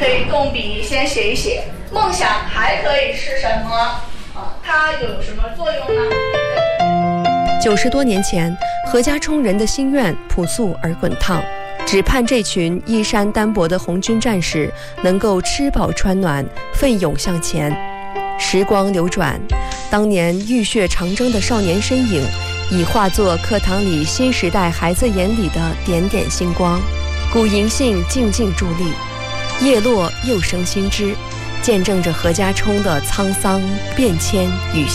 可以动笔先写一写。梦想还可以是什么？它有什么作用呢 ？90多年前，何家冲人的心愿朴素而滚烫，只盼这群衣衫单薄的红军战士能够吃饱穿暖，奋勇向前。时光流转，当年浴血长征的少年身影，已化作课堂里新时代孩子眼里的点点星光。古银杏静静伫立，叶落又生新枝，见证着何家冲的沧桑变迁与